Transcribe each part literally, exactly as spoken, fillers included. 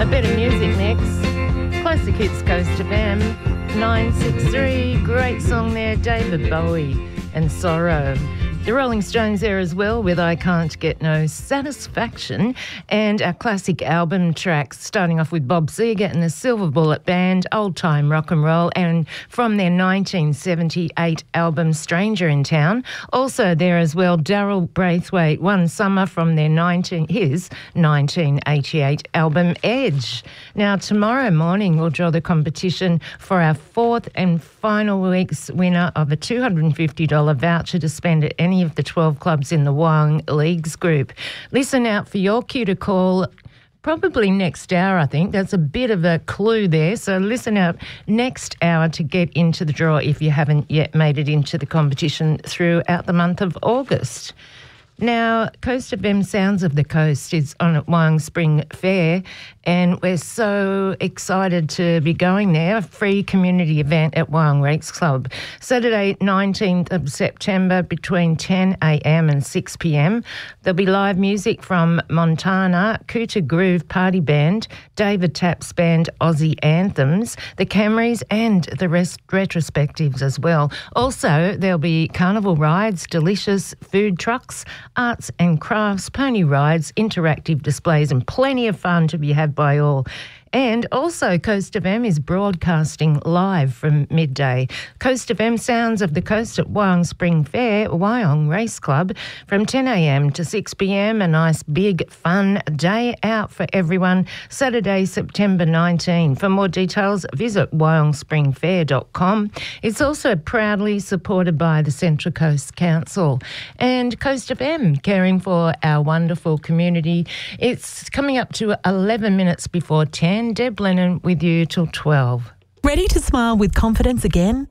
A bit of music next. Classic Hits Coast F M, nine six three. Great song there, David Bowie and Sorrow. The Rolling Stones there as well with I Can't Get No Satisfaction, and our classic album tracks, starting off with Bob Seger and the Silver Bullet Band, Old Time Rock and Roll, and from their nineteen seventy-eight album Stranger in Town. Also there as well, Daryl Braithwaite, One Summer from their nineteen his nineteen eighty-eight album Edge. Now tomorrow morning we'll draw the competition for our fourth and final week's winner of a two hundred fifty dollars voucher to spend at any of the twelve clubs in the Wyong Leagues group. Listen out for your cue to call probably next hour, I think. That's a bit of a clue there. So listen out next hour to get into the draw if you haven't yet made it into the competition throughout the month of August. Now, Coast F M Sounds of the Coast is on at Wyong Spring Fair, and we're so excited to be going there, a free community event at Wyong Rakes Club. Saturday, nineteenth of September, between ten a.m. and six p.m. There'll be live music from Montana, Cooter Groove Party Band, David Tapp's band Aussie Anthems, the Camrys and the rest retrospectives as well. Also, there'll be carnival rides, delicious food trucks, arts and crafts, pony rides, interactive displays and plenty of fun to be had by all. And also Coast F M is broadcasting live from midday. Coast F M Sounds of the Coast at Wyong Spring Fair, Wyong Race Club, from ten a.m. to six p.m. A nice big fun day out for everyone. Saturday, September nineteenth. For more details, visit wyong spring fair dot com. It's also proudly supported by the Central Coast Council and Coast F M, caring for our wonderful community. It's coming up to eleven minutes before ten. Deb Lennon with you till twelve. Ready to smile with confidence again?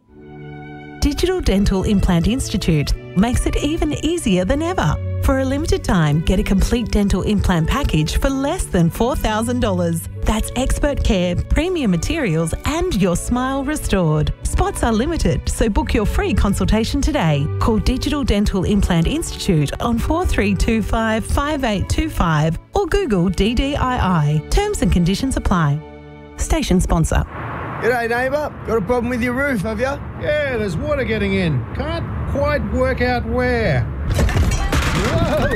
Digital Dental Implant Institute makes it even easier than ever. For a limited time, get a complete dental implant package for less than four thousand dollars. That's expert care, premium materials and your smile restored. Spots are limited, so book your free consultation today. Call Digital Dental Implant Institute on four three two five, five eight two five or Google D D I I. Terms and conditions apply. Station sponsor. G'day neighbour, got a problem with your roof, have you? Yeah, there's water getting in. Can't quite work out where. Whoa!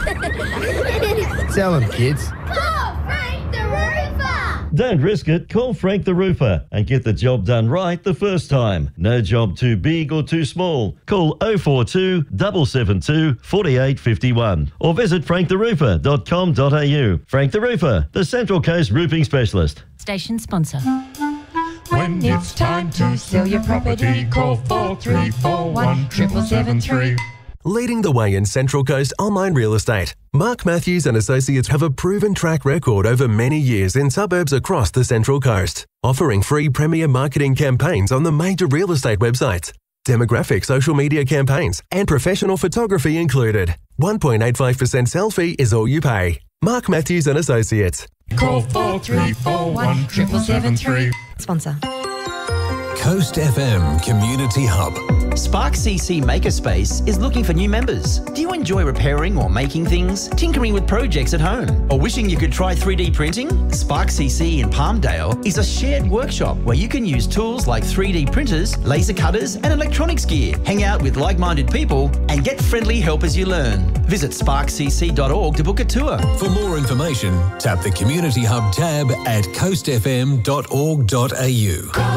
Tell them, kids. Call Frank the Roofer! Don't risk it. Call Frank the Roofer and get the job done right the first time. No job too big or too small. Call oh four two, seven seven two, four eight five one or visit frank the roofer dot com dot a u. Frank the Roofer, the Central Coast roofing specialist. Station sponsor. When it's time to sell your property, call four three four one, seven seven three. Leading the way in Central Coast online real estate, Mark Matthews and Associates have a proven track record over many years in suburbs across the Central Coast, offering free premier marketing campaigns on the major real estate websites, demographic social media campaigns and professional photography included. one point eight five percent sell fee is all you pay. Mark Matthews and Associates. Call four three four one, seven seven three. Sponsor. Coast F M Community Hub. Spark C C Makerspace is looking for new members. Do you enjoy repairing or making things, tinkering with projects at home, or wishing you could try three D printing? Spark C C in Palmdale is a shared workshop where you can use tools like three D printers, laser cutters and electronics gear, hang out with like-minded people and get friendly help as you learn. Visit spark c c dot org to book a tour. For more information, tap the Community Hub tab at coast f m dot org dot a u.